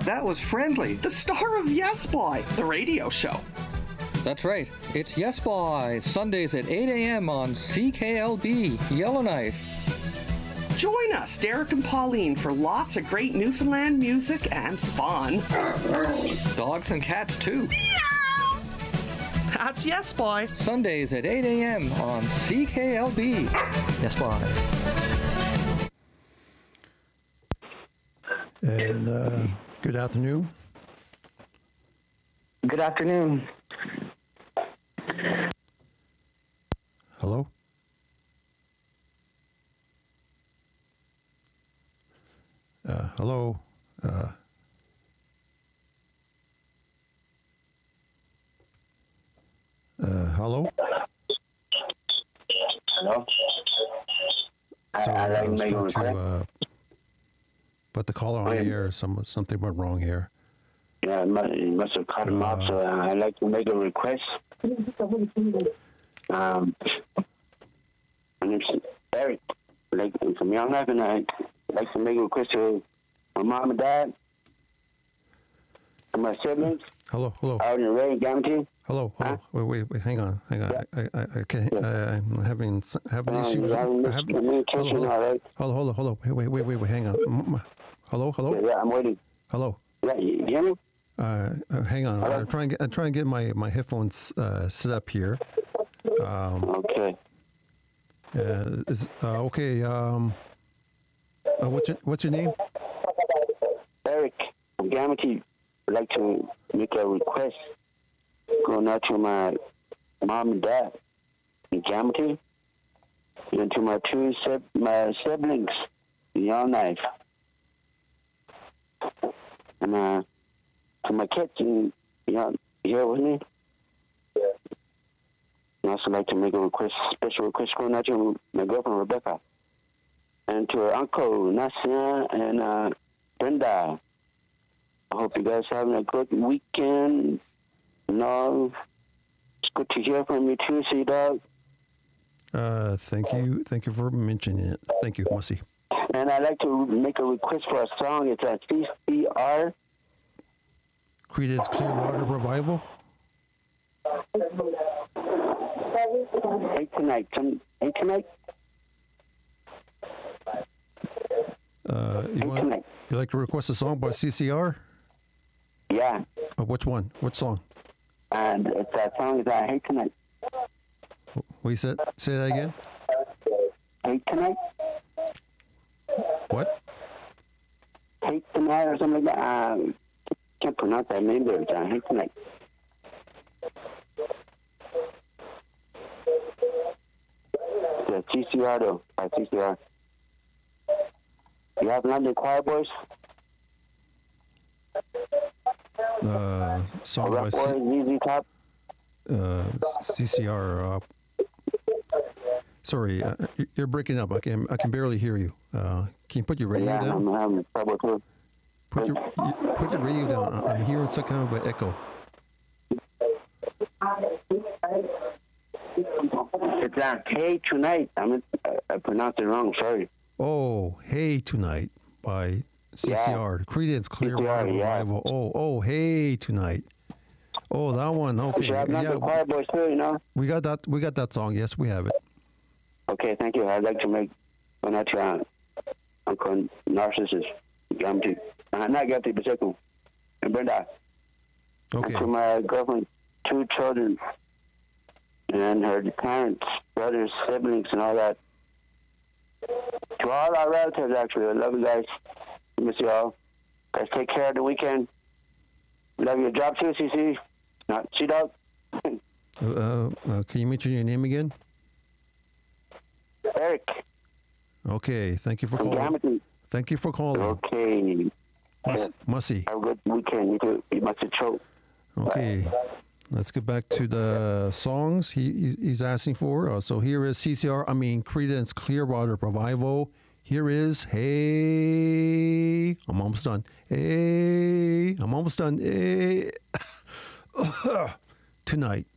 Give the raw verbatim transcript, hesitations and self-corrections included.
That was Friendly, the star of Yes Boy, the radio show. That's right. It's Yes Boy, Sundays at eight a.m. on C K L B, Yellowknife. Join us, Derek and Pauline, for lots of great Newfoundland music and fun. Dogs and cats, too. That's Yes Boy. Sundays at eight a.m. on C K L B. Yes Boy. And uh, good afternoon. Good afternoon. Hello? Uh, hello? Uh, uh, hello? Hello? I, Sorry, I I like was making trying requests. to uh, put the caller on the air. Some, something went wrong here. Yeah, it must, it must have cut him Uh, off, so I like to make a request. Um, my name's Eric. Like, from Young Life, and I like to make a request to my mom and dad, and my siblings, Hello, hello, out in Ray, Gamity. hello, hello. Huh? Wait, wait, wait, hang on, hang on. Yeah. I, I, I can't, uh, I'm having, s- having Uh, issues. you're having I have- mis- communication, hello, all right? hello, hello, hello. Wait, wait, wait, wait, wait, hang on. M- m- Hello, hello, Yeah, yeah, I'm waiting. hello. Yeah, you, you hear me? Uh, uh, hang on. Hello? I'm trying, to get, I'm trying to get my, my headphones uh, set up here. Um, Okay. uh, is, uh, okay. Um, uh, what's your What's your name? Eric from Gamity would like to make a request going out to my mom and dad in Gamity, and to my two sib- my siblings in Yellowknife, and uh, to my kids in you know, here with me. I'd also like to make a request, special request going out to my girlfriend Rebecca, and to her uncle Nassia and uh, Brenda. I hope you guys are having a good weekend. No, it's good to hear from you too, Sea Dog. Uh, thank you, thank you for mentioning it. Thank you, Mussy. And I'd like to make a request for a song. It's a C C R. Creedence Clearwater Revival. Hey tonight. Some, hey tonight. Uh, you Hey want tonight. you like to request a song by C C R? Yeah. Uh, which one? What song? And it's that song is uh, Hey Tonight. What you said? Say that again. Hey Tonight. What? Hey Tonight or something like that. Um, can't pronounce that name there. It's uh, Hey Tonight. Yeah, C C R though. By C C R. You have London Choir Boys? Uh, song by Rock C- Boys, Z Z Top? uh, C C R. Uh, sorry, uh, y- you're breaking up. I can I can barely hear you. Uh, can you put your radio Yeah, down? I'm having trouble too. Put your you- put your radio down. I- I'm hearing some kind of an echo. It's uh, Hey Tonight. I mean, I, I pronounced it wrong. Sorry. Oh, Hey Tonight by C C R. Creedence Clearwater yeah. Revival. Oh, oh, Hey Tonight. Oh, that one. Okay. You have London Yeah, Choir Boys too, you know? we got that. We got that song. Yes, we have it. Okay, thank you. I'd like to make one out to uh, Uncle Narcissus. Gamty. Uh, not Gamty, but Seku. And Brenda. Okay. And to my girlfriend, two children. And her parents, brothers, siblings, and all that. To all our relatives, actually. I love you guys. Miss you all. Guys, take care of the weekend. Love your job too, C C. Not Sea Dog. Uh, uh, can you mention your name again? Eric. Okay. Thank you for From calling. Gamity. Thank you for calling. Okay. Mus- Mussy. Have a good weekend. You too. You must have choked. Okay. Let's get back to the songs he, he- he's asking for. Uh, so here is C C R, I mean Creedence Clearwater Revival. Here is Hey, I'm almost done. Hey, I'm almost done. Hey, tonight.